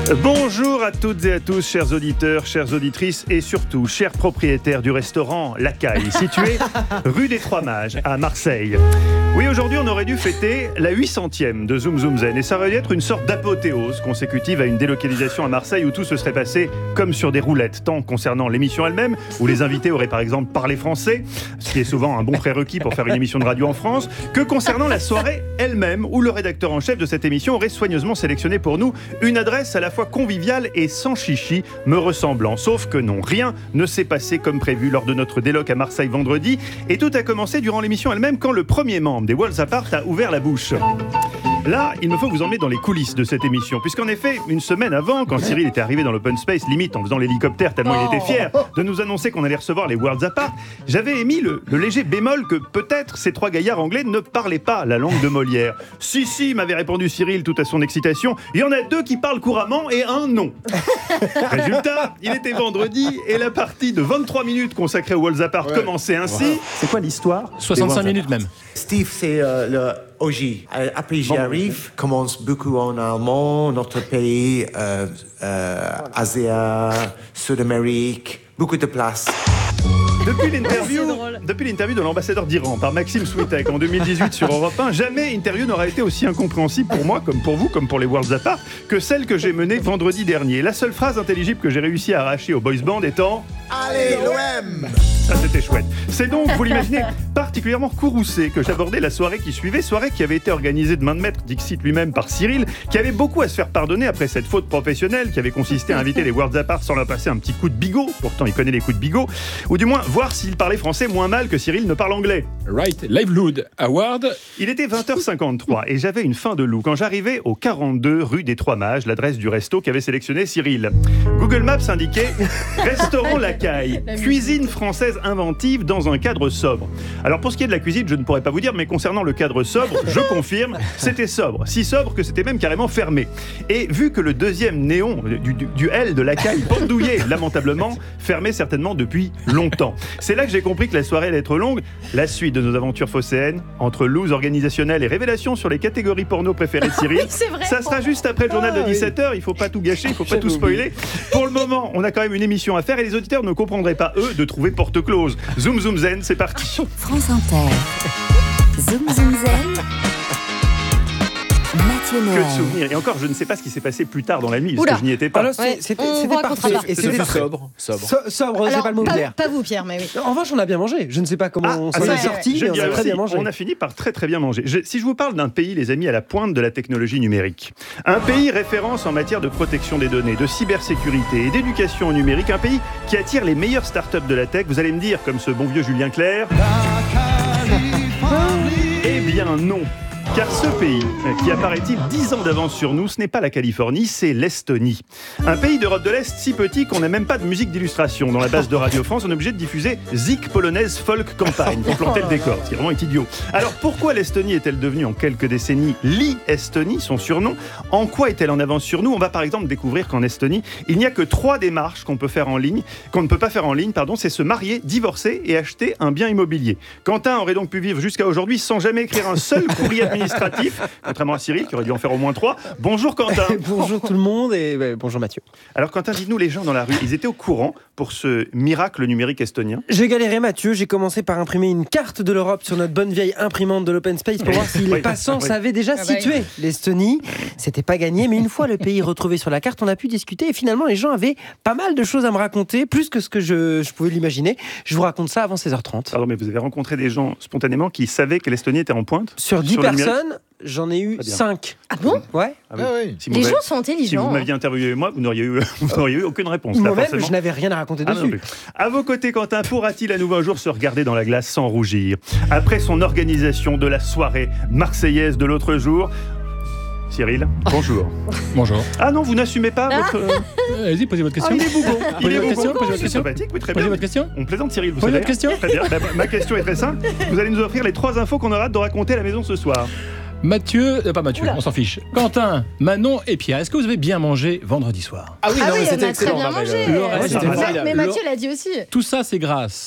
Bonjour à toutes et à tous, chers auditeurs, chères auditrices et surtout, chers propriétaires du restaurant La Caille, situé rue des Trois Mages à Marseille. Oui, aujourd'hui, on aurait dû fêter la 800e de Zoom Zoom Zen et ça aurait dû être une sorte d'apothéose consécutive à une délocalisation à Marseille où tout se serait passé comme sur des roulettes, tant concernant l'émission elle-même, où les invités auraient par exemple parlé français, ce qui est souvent un bon prérequis pour faire une émission de radio en France, que concernant la soirée elle-même, où le rédacteur en chef de cette émission aurait soigneusement sélectionné pour nous une adresse à la fois conviviale et sans chichi, me ressemblant. Sauf que non, rien ne s'est passé comme prévu lors de notre déloc à Marseille vendredi, et tout a commencé durant l'émission elle-même quand le premier membre des Worlds Apart a ouvert la bouche. Là, il me faut vous emmener dans les coulisses de cette émission, puisqu'en effet, une semaine avant, quand Cyril était arrivé dans l'open space, limite en faisant l'hélicoptère tellement il était fier de nous annoncer qu'on allait recevoir les Worlds Apart, j'avais émis le léger bémol que peut-être ces trois gaillards anglais ne parlaient pas la langue de Molière. Si, m'avait répondu Cyril tout à son excitation, il y en a deux qui parlent couramment et un non. Résultat, il était vendredi et la partie de 23 minutes consacrée aux Worlds Apart commençait ainsi. C'est quoi l'histoire ? 65 minutes même. Steve, c'est le OG. Après, j'y arrive, commence beaucoup en allemand, notre pays, Asie, Sud-Amérique, beaucoup de place. Depuis l'interview de l'ambassadeur d'Iran par Maxime Switek en 2018 sur Europe 1, jamais interview n'aura été aussi incompréhensible pour moi, comme pour vous, comme pour les Worlds Apart, que celle que j'ai menée vendredi dernier. La seule phrase intelligible que j'ai réussi à arracher au boys band étant « Allez, l'OM !» Ça, c'était chouette. C'est donc, vous l'imaginez, particulièrement courroucé que j'abordais la soirée qui suivait, soirée qui avait été organisée de main de maître, Dixit lui-même, par Cyril, qui avait beaucoup à se faire pardonner après cette faute professionnelle qui avait consisté à inviter les Worlds Apart sans leur passer un petit coup de bigot, pourtant il connaît les coups de bigot, ou du moins voir s'il parlait français moins mal que Cyril ne parle anglais. Right, Livelihood Award. Il était 20h53 et j'avais une faim de loup quand j'arrivais au 42 rue des Trois Mages, l'adresse du resto qu'avait sélectionné Cyril. Google Maps indiquait restaurant La Caille, cuisine française inventive dans un cadre sobre. Alors pour ce qui est de la cuisine, je ne pourrais pas vous dire, mais concernant le cadre sobre, je confirme, c'était sobre. Si sobre que c'était même carrément fermé. Et vu que le deuxième néon du L de La Caille pendouillait lamentablement, fermé certainement depuis longtemps. C'est là que j'ai compris que la soirée allait être longue. La suite de nos aventures phocéennes, entre loose organisationnelle et révélations sur les catégories porno préférées de Cyril, ça sera juste après le journal de 17h. Il faut pas tout gâcher, il faut pas tout spoiler. Pour le moment, on a quand même une émission à faire et les auditeurs ne comprendraient pas, eux, de trouver porte close. Zoom Zoom Zen, c'est parti. France Inter. Zoom Zoom Zen. Que de souvenirs. Et encore, je ne sais pas ce qui s'est passé plus tard dans la nuit, parce que je n'y étais pas. Alors, c'était parfait. Et c'était sobre. Sobre, c'est pas le mot clair. Pas vous, Pierre, mais oui. En revanche, on a bien mangé. Je ne sais pas comment on s'en est sorti, mais on a très bien mangé. On a fini par très très bien manger. Si je vous parle d'un pays, les amis, à la pointe de la technologie numérique, un pays référence en matière de protection des données, de cybersécurité et d'éducation au numérique, un pays qui attire les meilleures startups de la tech, vous allez me dire, comme ce bon vieux Julien Clerc, eh bien non. Car ce pays, qui a paraît-il 10 ans d'avance sur nous, ce n'est pas la Californie, c'est l'Estonie. Un pays d'Europe de l'Est si petit qu'on n'a même pas de musique d'illustration. Dans la base de Radio France, on est obligé de diffuser Zik polonaise folk campagne pour planter le décor, ce qui vraiment est idiot. Alors pourquoi l'Estonie est-elle devenue en quelques décennies l'e-Estonie, son surnom ? En quoi est-elle en avance sur nous ? On va par exemple découvrir qu'en Estonie, il n'y a que 3 démarches qu'on ne peut pas faire en ligne, c'est se marier, divorcer et acheter un bien immobilier. Quentin aurait donc pu vivre jusqu'à aujourd'hui sans jamais écrire un seul courrier administratif, contrairement à Cyril qui aurait dû en faire au moins 3. Bonjour Quentin. Bonjour tout le monde et bonjour Mathieu. Alors Quentin, dites-nous, les gens dans la rue, ils étaient au courant pour ce miracle numérique estonien ? J'ai galéré Mathieu, j'ai commencé par imprimer une carte de l'Europe sur notre bonne vieille imprimante de l'open space pour voir si les passants savaient déjà situer l'Estonie. C'était pas gagné, mais une fois le pays retrouvé sur la carte, on a pu discuter et finalement les gens avaient pas mal de choses à me raconter, plus que ce que je pouvais l'imaginer. Je vous raconte ça avant 16h30. Pardon, mais vous avez rencontré des gens spontanément qui savaient que l'Estonie était en pointe ? Sur 10 personnes, j'en ai eu 5. Ah bon ? Ouais. Ah oui. Si les gens sont intelligents. Si vous m'aviez interviewé moi, vous n'auriez eu aucune réponse. Moi-même, je n'avais rien à raconter dessus. À vos côtés, Quentin, pourra-t-il à nouveau un jour se regarder dans la glace sans rougir ? Après son organisation de la soirée marseillaise de l'autre jour, Cyril, bonjour. Bonjour. Ah non, vous n'assumez pas votre... Allez-y, posez votre question. Ah, il est bougon. Posez votre question. Posez votre question. Sympathique, oui, très Posez bien. votre question. On plaisante, Cyril, vous Posez savez. votre question. Très bien. Ma question est très simple. Vous allez nous offrir les 3 infos qu'on aura hâte de raconter à la maison ce soir. Pas Mathieu, on s'en fiche. Quentin, Manon et Pierre, est-ce que vous avez bien mangé vendredi soir ? Ah oui, on a très bien mangé. Le reste, c'était formidable. Mais Mathieu l'a dit aussi. Tout ça, c'est grâce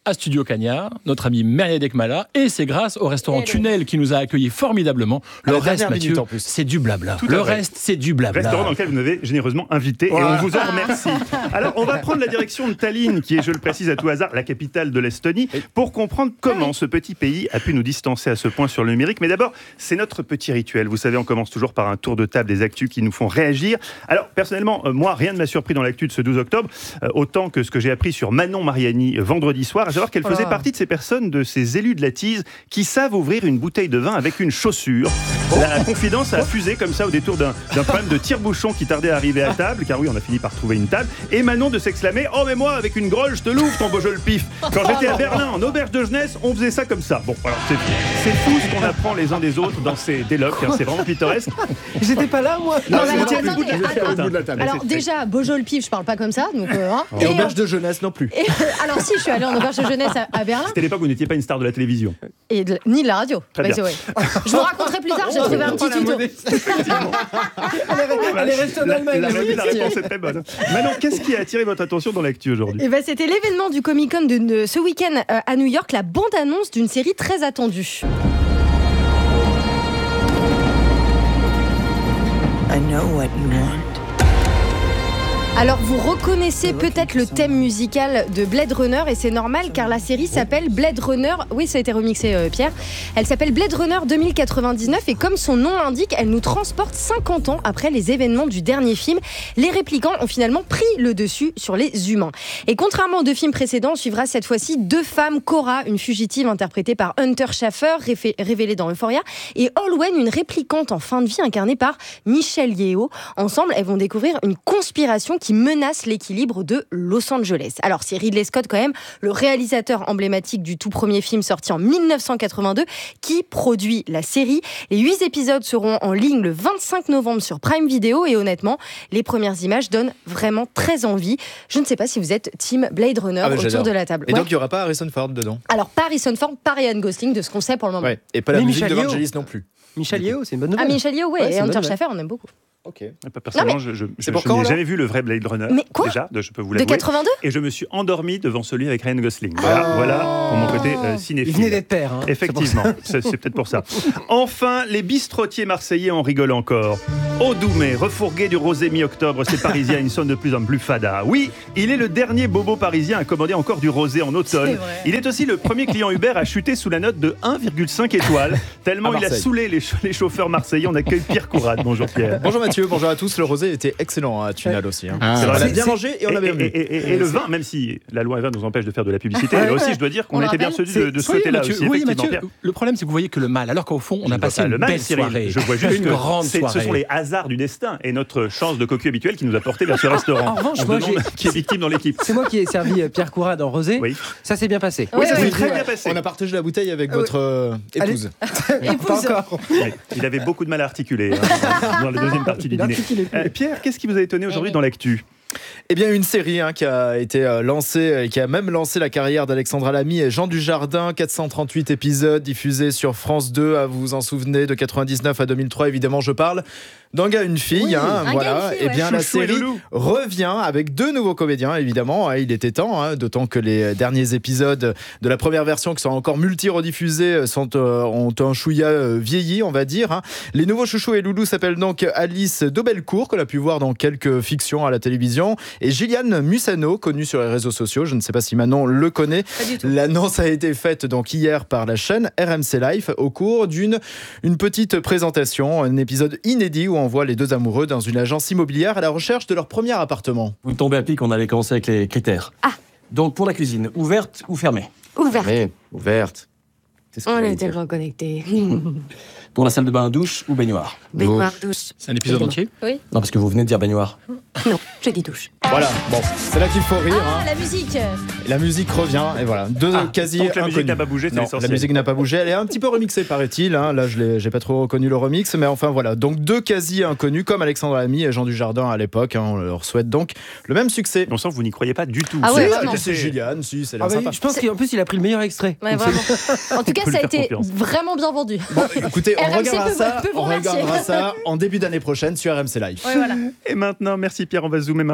à Studio Cagnard, notre ami Merlin Dekmala, et c'est grâce au restaurant Tunnel qui nous a accueillis formidablement. Le reste, Mathieu, c'est du blabla. Le reste, c'est du blabla. Restaurant dans lequel vous nous avez généreusement invité et on vous en remercie. Alors, on va prendre la direction de Tallinn, qui est, je le précise à tout hasard, la capitale de l'Estonie, pour comprendre comment ce petit pays a pu nous distancer à ce point sur le numérique. Mais d'abord, c'est notre petit rituel. Vous savez, on commence toujours par un tour de table des actus qui nous font réagir. Alors, personnellement, moi, rien ne m'a surpris dans l'actu de ce 12 octobre, autant que ce que j'ai appris sur Manon Mariani vendredi soir, à savoir qu'elle faisait partie de ces personnes, de ces élus de la Tease, qui savent ouvrir une bouteille de vin avec une chaussure. La confidence a fusé comme ça au détour d'un problème de tire-bouchon qui tardait à arriver à table, car oui, on a fini par trouver une table, et Manon de s'exclamer « Oh mais moi, avec une grolle, je te l'ouvre ton beau jeu le pif !» Quand j'étais à Berlin, en auberge de jeunesse, on faisait ça comme ça. Bon, alors c'est fou ce qu'on apprend les uns des autres dans ces délocs, hein, c'est vraiment pittoresque. J'étais pas là, moi. Non, mais vous alors, étiez au bout de la table. Alors déjà, Beaujol le pif, je parle pas comme ça. Donc, Et auberge de jeunesse non plus. Alors si, je suis allée en auberge de jeunesse à Berlin. C'était l'époque où vous n'étiez pas une star de la télévision. Ni de la radio. Très bien. Je vous raconterai plus tard, j'ai trouvé un petit tuto. Elle est restée en Allemagne. La réponse est très bonne. Manon, qu'est-ce qui a attiré votre attention dans l'actu aujourd'hui? Et c'était l'événement du Comic-Con de ce week-end à New York, la bande-annonce d'une série très attendue. I know what you want. Alors vous reconnaissez peut-être le thème musical de Blade Runner et c'est normal car la série s'appelle Blade Runner, oui ça a été remixé Pierre, elle s'appelle Blade Runner 2099 et comme son nom l'indique, elle nous transporte 50 ans après les événements du dernier film. Les réplicants ont finalement pris le dessus sur les humains. Et contrairement aux deux films précédents, on suivra cette fois-ci deux femmes, Cora, une fugitive interprétée par Hunter Schafer, révélée dans Euphoria, et Olwen, une réplicante en fin de vie incarnée par Michelle Yeoh. Ensemble, elles vont découvrir une conspiration qui menace l'équilibre de Los Angeles. Alors c'est Ridley Scott quand même, le réalisateur emblématique du tout premier film sorti en 1982, qui produit la série. Les 8 épisodes seront en ligne le 25 novembre sur Prime Video et honnêtement, les premières images donnent vraiment très envie. Je ne sais pas si vous êtes team Blade Runner autour de la table. Et donc il n'y aura pas Harrison Ford dedans? Alors pas Harrison Ford, pas Ryan Gosling de ce qu'on sait pour le moment. Ouais. Et pas la musique de Michelle Yeoh. Vangelis non plus. Michelle Yeoh, c'est une bonne nouvelle. Ah Michelle Yeoh, Ouais, et c'est Hunter bonne Schafer, on aime beaucoup. Ok. Personnellement, je n'ai jamais vu le vrai Blade Runner. Mais quoi? Déjà, je peux vous De l'avouer. 82? Et je me suis endormi devant celui avec Ryan Gosling. Voilà pour mon côté cinéphile. Il venait d'être père. Hein. Effectivement, c'est peut-être pour ça. Enfin, les bistrotiers marseillais en rigolent encore. Au Doumé, refourgué du rosé mi-octobre, ces Parisiens ils sonnent de plus en plus fada. Oui, il est le dernier bobo parisien à commander encore du rosé en automne. Il est aussi le premier client Uber à chuter sous la note de 1,5 étoiles. Tellement il a saoulé les chauffeurs marseillais. On accueille Pierre Courade. Bonjour Pierre. Bonjour Mathieu, bonjour à tous. Le rosé était excellent à Tunnel aussi. Hein. C'est vrai. On a bien mangé et on avait bu. Et le vin, même si la loi E20 nous empêche de faire de la publicité, là aussi je dois dire qu'on était bien ceux de ce côté-là aussi. Oui, Effectivement, Mathieu, Pierre. le problème c'est que vous voyez que le mal, alors qu'au fond on a passé le une mal, belle Cyril. soirée. Je vois juste une que grande soirée. ce sont les hasards du destin et notre chance de cocu habituelle qui nous a porté vers ce restaurant. En revanche, moi, qui est victime dans l'équipe. c'est moi qui ai servi Pierre Courade en rosé. Oui. Ça s'est bien passé. Oui, ça s'est oui. très bien passé. On a partagé la bouteille avec votre épouse. Pas encore. Oui, il avait beaucoup de mal à articuler dans la deuxième partie du dîner. Pierre, qu'est-ce qui vous a étonné aujourd'hui dans l'actu? Eh bien, une série qui a été lancée et qui a même lancé la carrière d'Alexandra Lamy et Jean Dujardin. 438 épisodes diffusés sur France 2. Vous vous en souvenez, de 99 à 2003, évidemment, je parle d'un gars, une fille. Oui, un voilà. gars, une fille, Eh bien, la Chouchou et série Loulou revient avec deux nouveaux comédiens, évidemment. Il était temps, d'autant que les derniers épisodes de la première version, qui sont encore multi-rediffusés, ont un chouïa vieilli, on va dire. Les nouveaux Chouchou et Loulou s'appellent donc Alice Daubelcourt, qu'on a pu voir dans quelques fictions à la télévision, et Gillian Mussano, connue sur les réseaux sociaux. Je ne sais pas si Manon le connaît. L'annonce a été faite donc hier par la chaîne RMC Life au cours d'une petite présentation, un épisode inédit où on voit les deux amoureux dans une agence immobilière à la recherche de leur premier appartement. Vous tombez à pic, on allait commencer avec les critères. Ah. Donc pour la cuisine, ouverte ou fermée? Ouvert. Mais ouverte. C'est ce que On j'allais était dire. reconnectés. Pour la salle de bain, douche ou baignoire? Baignoire, douche. C'est un épisode entier. Oui. Non, parce que vous venez de dire baignoire. Non, j'ai dit douche. Voilà, bon, c'est là qu'il faut rire. Ah, la musique. La musique revient, et voilà, deux quasi donc la musique inconnus. n'a pas bougé, c'est Non, l'essentiel. la musique n'a pas bougé, elle est un petit peu remixée, paraît-il. Là, j'ai pas trop reconnu le remix, mais enfin voilà. Donc deux quasi inconnus, comme Alexandra Lamy et Jean Dujardin à l'époque. On leur souhaite donc le même succès. On sent que vous n'y croyez pas du tout. Ah ouais, Si, vraiment. c'est Gillian, si, c'est l'air Ah bah, sympa. je pense qu'en plus il a pris le meilleur extrait. Ouais, vraiment. En tout cas, peut lui ça a faire été confiance. vraiment bien vendu. Bon, écoutez, on RMC peut vous on remercier. regardera ça en début d'année prochaine sur RMC Live. Ouais, voilà. Et maintenant, merci Pierre, on va zoomer maintenant sur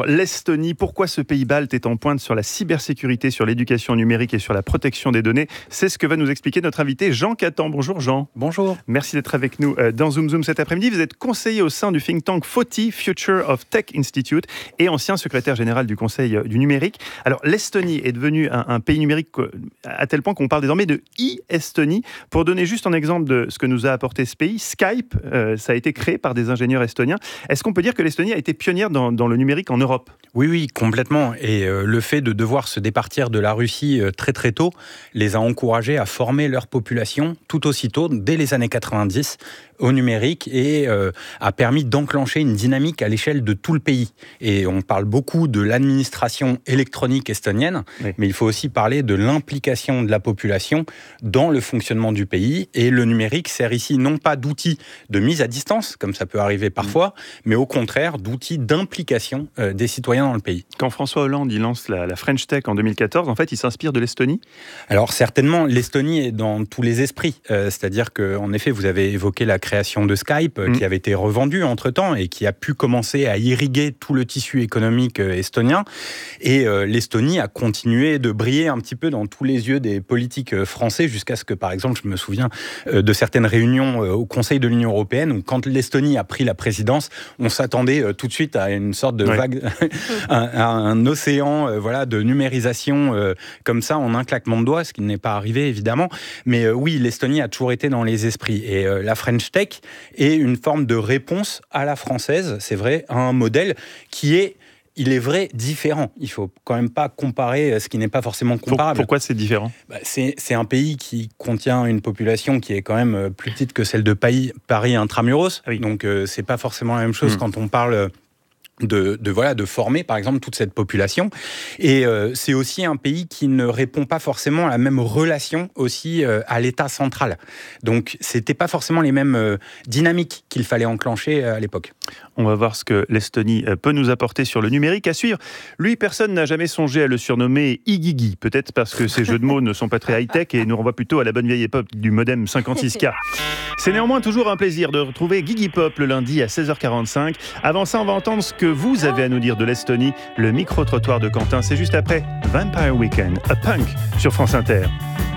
Alors l'Estonie, pourquoi ce pays balte est en pointe sur la cybersécurité, sur l'éducation numérique et sur la protection des données? C'est ce que va nous expliquer notre invité Jean Catan. Bonjour Jean. Bonjour. Merci d'être avec nous dans Zoom Zoom cet après-midi. Vous êtes conseiller au sein du think tank FOTI, Future of Tech Institute, et ancien secrétaire général du Conseil du numérique. Alors l'Estonie est devenue un pays numérique à tel point qu'on parle désormais de e-Estonie. Pour donner juste un exemple de ce que nous a apporté ce pays, Skype, ça a été créé par des ingénieurs estoniens. Est-ce qu'on peut dire que l'Estonie a été pionnière dans le numérique en Europe? Oui, complètement. Et le fait de devoir se départir de la Russie très très tôt les a encouragés à former leur population tout aussitôt, dès les années 90, au numérique et a permis d'enclencher une dynamique à l'échelle de tout le pays. Et on parle beaucoup de l'administration électronique estonienne, oui. Mais il faut aussi parler de l'implication de la population dans le fonctionnement du pays. Et le numérique sert ici non pas d'outil de mise à distance, comme ça peut arriver parfois, mais au contraire d'outil d'implication des citoyens dans le pays. Quand François Hollande il lance la French Tech en 2014, en fait, il s'inspire de l'Estonie? Alors certainement, l'Estonie est dans tous les esprits. C'est-à-dire qu'en effet, vous avez évoqué la création de Skype, qui avait été revendue entre-temps et qui a pu commencer à irriguer tout le tissu économique estonien. Et l'Estonie a continué de briller un petit peu dans tous les yeux des politiques français, jusqu'à ce que, par exemple, je me souviens de certaines réunions au Conseil de l'Union européenne, où quand l'Estonie a pris la présidence, on s'attendait tout de suite à une sorte de vague, un océan de numérisation comme ça, en un claquement de doigts, ce qui n'est pas arrivé, évidemment. Mais oui, l'Estonie a toujours été dans les esprits. Et la French Tech est une forme de réponse à la française, c'est vrai, à un modèle qui est, il est vrai, différent. Il ne faut quand même pas comparer ce qui n'est pas forcément comparable. Pourquoi c'est différent ? C'est un pays qui contient une population qui est quand même plus petite que celle de Paris intramuros. Oui. Donc c'est pas forcément la même chose quand on parle de former, par exemple, toute cette population. Et c'est aussi un pays qui ne répond pas forcément à la même relation aussi à l'État central. Donc, c'était pas forcément les mêmes dynamiques qu'il fallait enclencher à l'époque. On va voir ce que l'Estonie peut nous apporter sur le numérique. À suivre, lui, personne n'a jamais songé à le surnommer Igigi. Peut-être parce que ses jeux de mots ne sont pas très high-tech et nous renvoient plutôt à la bonne vieille époque du modem 56K. C'est néanmoins toujours un plaisir de retrouver Gigi Pop le lundi à 16h45. Avant ça, on va entendre ce que vous avez à nous dire de l'Estonie. Le micro-trottoir de Quentin, c'est juste après Vampire Weekend, A Punk sur France Inter.